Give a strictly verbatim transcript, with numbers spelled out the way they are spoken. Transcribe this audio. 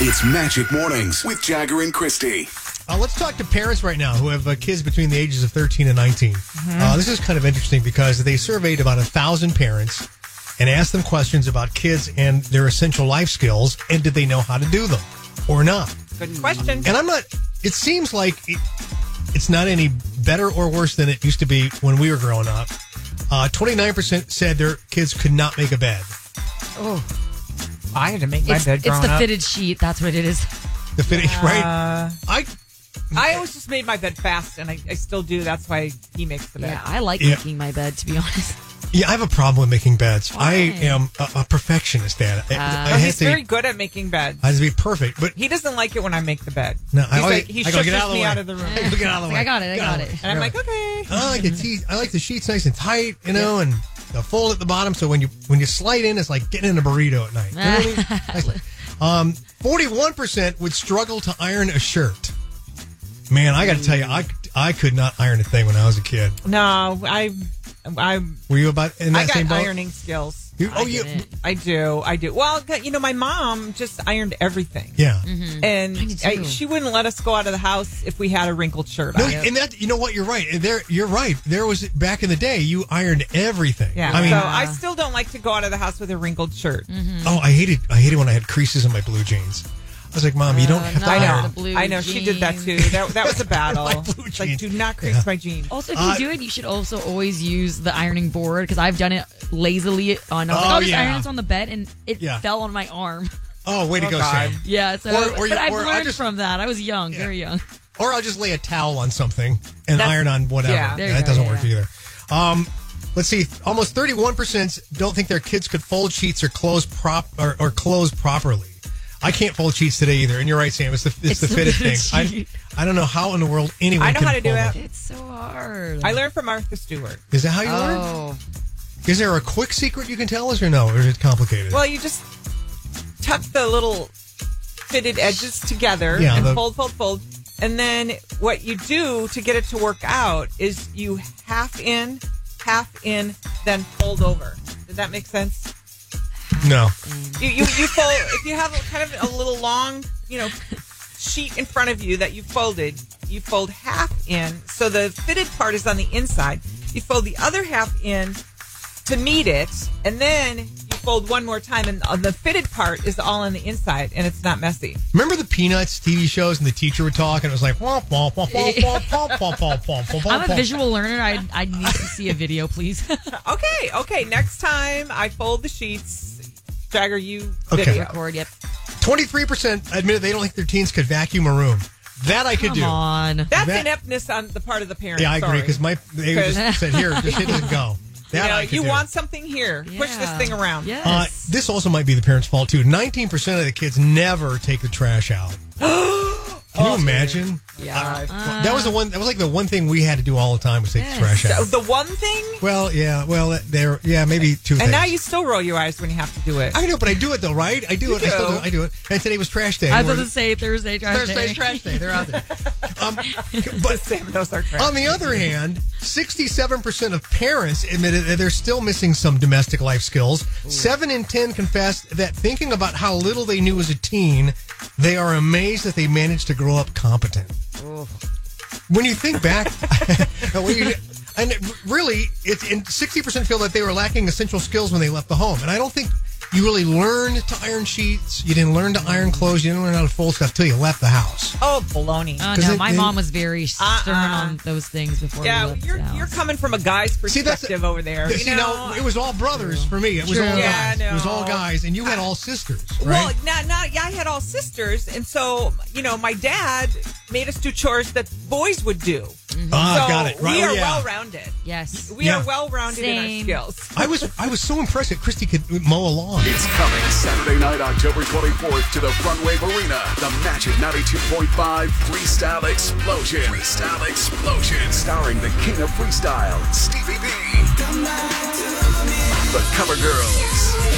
It's Magic Mornings with Jagger and Christy. Uh, let's talk to parents right now who have uh, kids between the ages of thirteen and nineteen. Mm-hmm. Uh, this is kind of interesting because they surveyed about a thousand parents and asked them questions about kids and their essential life skills, and did they know how to do them or not? Good question. And I'm not, it seems like it, it's not any better or worse than it used to be when we were growing up. Uh, twenty-nine percent said their kids could not make a bed. Oh, I had to make my It's, bed it's growing the up. fitted sheet. That's what it is. The fitting, Uh, right? I I always just made my bed fast, and I, I still do. That's why he makes the bed. Yeah, I like Yeah. making my bed, to be honest. Yeah, I have a problem with making beds. Why? I am a, a perfectionist at it. I, Uh, I Oh, have he's to, very good at making beds. I have to be perfect, but He doesn't like it when I make the bed. no, He's I always, like, he I go, shushes get out of the me way. out of the room. I go, get out of the way. I got it, I Get got out of it. the way. And I'm like, okay. I like the sheets. I like the sheets nice and tight, you know, and the fold at the bottom. So when you when you slide in, it's like getting in a burrito at night. You know what I mean? Nice. Um, forty-one percent would struggle to iron a shirt. Man, I got to tell you, I, I could not iron a thing when I was a kid. No, I, I, Were you about in that I got same boat? ironing skills. You, oh, I you. didn't. I do. I do. Well, you know, my mom just ironed everything. Yeah. And I did I, too. she wouldn't let us go out of the house if we had a wrinkled shirt No, on. and that you know what, you're right. There, you're right. There was back in the day, you ironed everything. Yeah. I mean, so I still don't like to go out of the house with a wrinkled shirt. oh, I hated, I hated when I had creases in my blue jeans. I was like, Mom, you don't have to no. I iron. know. The blue I know. She did that too. jeans. That, that was a battle. My blue It's like, jeans. do not crease Yeah. my jeans. Also, if you Uh, do it, you should also always use the ironing board, because I've done it lazily on. I was Oh, like, I'll just yeah. iron this on the bed, and it Yeah. fell on my arm. Oh, way to Oh, go, God. Sam. Yeah, so Or- or you- but I've or I learned just- from that. I was young, very young. Or I'll just lay a towel on something and That's- iron on whatever. yeah. There you that go, doesn't yeah, work yeah. either. Um, let's see. Almost thirty-one percent don't think their kids could fold sheets or clothes prop or, or clothes properly. I can't fold sheets today either. And you're right, Sam. It's the it's, It's the the fitted fitted thing. sheet. I I don't know how in the world anyone I know can how to do fold it. them. It's so hard. I learned from Martha Stewart. Is that how you learn? Oh, Is there a quick secret you can tell us, or no? Or is it complicated? Well, you just tuck the little fitted edges together Yeah, and the- fold, fold, fold. And then what you do to get it to work out is you half in, half in, then fold over. Did that make sense? no. You, you, you fold, if you have a, kind of a little long, you know, sheet in front of you that you folded, you fold half in. So the fitted part is on the inside. You fold the other half in to meet it, and then you fold one more time, and the fitted part is all on the inside, and it's not messy. Remember the Peanuts T V shows and the teacher would talk and it was like, womp, womp, womp, womp, womp, womp, womp, womp, womp, womp, I'm a womp. visual learner. I I need to see a video, please. Okay, okay. Next time I fold the sheets, Jagger, you Okay. video. Record. Yep. twenty-three percent admitted they don't think their teens could vacuum a room. That I could Come do. on. That's That- ineptness on the part of the parents. Yeah, I agree Sorry. because my they just said here, this shit doesn't go. You, That know, I could you do. want something here. Push this Yeah. thing around. Yes. Uh, this also might be the parents' fault too. Nineteen percent of the kids never take the trash out. Can you imagine? yeah. That was the one. That was like the one thing we had to do all the time was take Yes. the trash So out. the one thing, Well, yeah, well, there, yeah, maybe two and things. now you still roll your eyes when you have to do it. I know, but I do it though, right? I do You it. I still do. do. I do it. And today was trash day. I was We're- going to say Thursday, trash Thursday's day. trash day. They're out there. Um, but Sam knows our trash. on the other hand, sixty-seven percent of parents admitted that they're still missing some domestic life skills. Seven in ten confessed that thinking about how little they knew as a teen, they are amazed that they managed to grow up competent. When you think back, when you, and it, really, it's in sixty percent feel that they were lacking essential skills when they left the home, and I don't think you really learned to iron sheets. You didn't learn to iron clothes. You didn't learn how to fold stuff till you left the house. oh, baloney. Oh, 'Cause no, it- my it- mom was very stern Uh-uh. on those things before yeah, we left you're the house. you're coming from a guy's See, that's perspective over there. See, you no, know, it was all brothers for me. It was True. all Yeah, guys. It was no. all guys, and you had all sisters, well, right? not not. Yeah, I had all sisters, and so you know, my dad made us do chores that boys would do. Ah, so got it. Right. we oh, are yeah. well-rounded. Yes. We Yeah. are well-rounded in our Same. skills. I was I was so impressed that Christy could mow a lawn. It's coming Saturday night, October twenty-fourth to the Front Wave Arena. The Magic ninety-two point five Freestyle Explosion. Freestyle Explosion. Starring the king of freestyle, Stevie B. The Cover Girls.